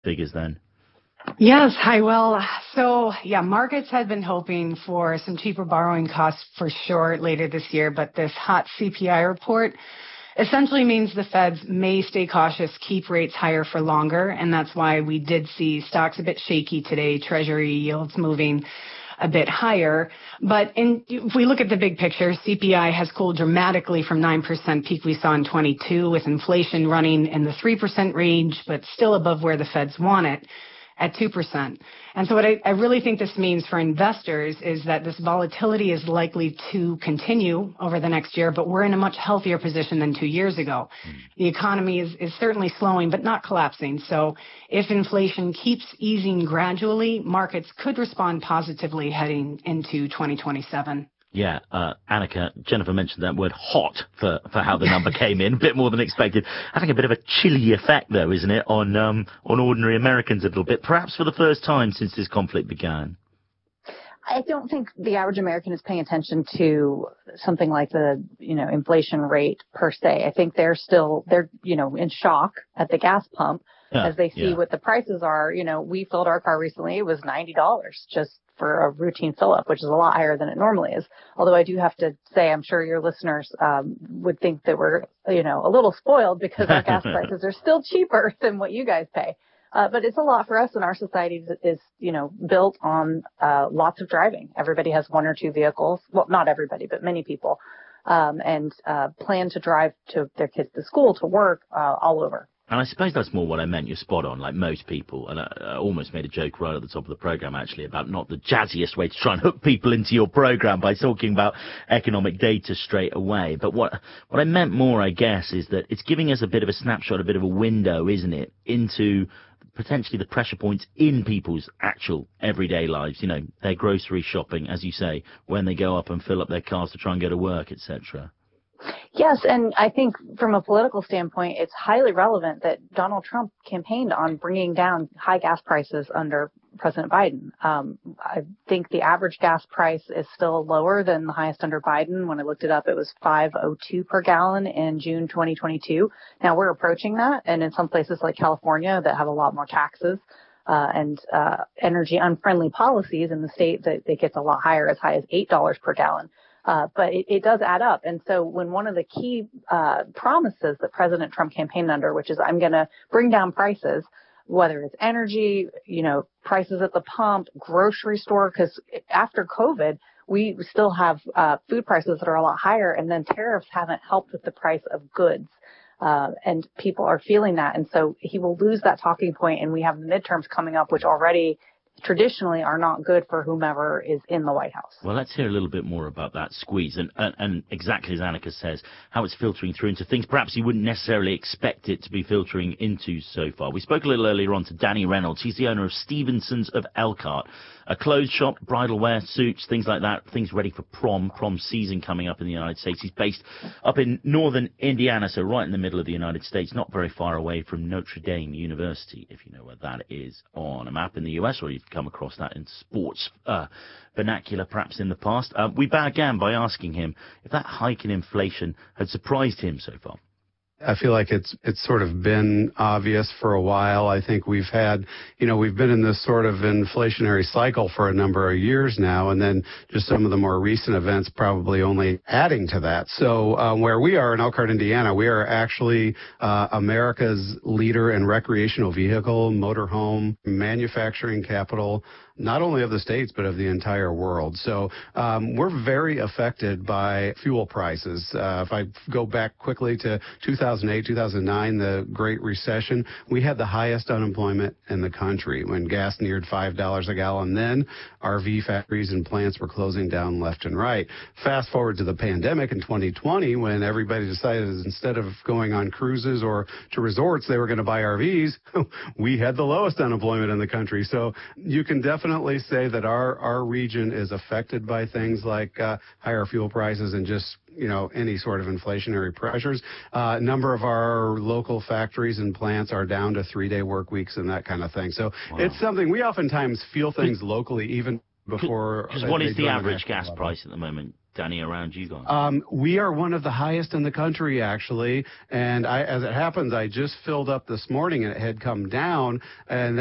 figures then? Yes. Hi. Well, so yeah, markets had been hoping for some cheaper borrowing costs for sure later this year, but this hot CPI report essentially means the Feds may stay cautious, keep rates higher for longer, and that's why we did see stocks a bit shaky today, Treasury yields moving a bit higher. But if we look at the big picture, CPI has cooled dramatically from 9% peak we saw in 22, with inflation running in the 3% range, but still above where the Feds want it at 2%. And so what I really think this means for investors is that this volatility is likely to continue over the next year, but we're in a much healthier position than 2 years ago. The economy is certainly slowing, but not collapsing. So if inflation keeps easing gradually, markets could respond positively heading into 2027. Yeah, Annika, Jennifer mentioned that word hot for how the number came in, a bit more than expected. Having a bit of a chilly effect, though, isn't it, on ordinary Americans a little bit, perhaps for the first time since this conflict began? I don't think the average American is paying attention to something like the, inflation rate per se. I think they're in shock at the gas pump as they see what the prices are. We filled our car recently. It was $90 just for a routine fill-up, which is a lot higher than it normally is. Although I do have to say, I'm sure your listeners would think that we're, a little spoiled because our gas prices are still cheaper than what you guys pay. But it's a lot for us, and our society is, built on lots of driving. Everybody has one or two vehicles. Well, not everybody, but many people. And plan to drive to their kids to school, to work, all over. And I suppose that's more what I meant. You're spot on, like most people. And I almost made a joke right at the top of the program, actually, about not the jazziest way to try and hook people into your program by talking about economic data straight away. But what I meant more, I guess, is that it's giving us a bit of a snapshot, a bit of a window, isn't it, into potentially the pressure points in people's actual everyday lives, their grocery shopping, as you say, when they go up and fill up their cars to try and go to work, etc. Yes, and I think from a political standpoint, it's highly relevant that Donald Trump campaigned on bringing down high gas prices under President Biden. I think the average gas price is still lower than the highest under Biden. When I looked it up, it was $5.02 per gallon in June 2022. Now we're approaching that, and in some places like California that have a lot more taxes and energy unfriendly policies in the state, that it gets a lot higher, as high as $8 per gallon. But it does add up. And so when one of the key promises that President Trump campaigned under, which is I'm going to bring down prices, whether it's energy, prices at the pump, grocery store, because after COVID, we still have food prices that are a lot higher, and then tariffs haven't helped with the price of goods. And people are feeling that. And so he will lose that talking point, and we have the midterms coming up, which already traditionally are not good for whomever is in the White House. Well, let's hear a little bit more about that squeeze and exactly as Annika says, how it's filtering through into things perhaps you wouldn't necessarily expect it to be filtering into so far. We spoke a little earlier on to Danny Reynolds. He's the owner of Stevenson's of Elkhart, a clothes shop, bridal wear, suits, things like that, things ready for prom season coming up in the United States. He's based up in northern Indiana, so right in the middle of the United States, not very far away from Notre Dame University, if you know where that is on a map in the US, or you've come across that in sports vernacular perhaps in the past. We began by asking him if that hike in inflation had surprised him so far. I feel like it's sort of been obvious for a while. I think we've been in this sort of inflationary cycle for a number of years now, and then just some of the more recent events probably only adding to that. So where we are in Elkhart, Indiana, we are actually America's leader in recreational vehicle, motorhome, manufacturing capital, not only of the States, but of the entire world. So we're very affected by fuel prices. If I go back quickly to 2008, 2009, the Great Recession, we had the highest unemployment in the country when gas neared $5 a gallon. Then RV factories and plants were closing down left and right. Fast forward to the pandemic in 2020, when everybody decided instead of going on cruises or to resorts, they were going to buy RVs. We had the lowest unemployment in the country. So you can definitely say that our region is affected by things like higher fuel prices and just any sort of inflationary pressures. A number of our local factories and plants are down to 3-day work weeks and that kind of thing. So It's something we oftentimes feel things locally even before. Because what is the average gas price at the moment, Danny, around you guys? We are one of the highest in the country, actually. And as it happens, I just filled up this morning and it had come down. And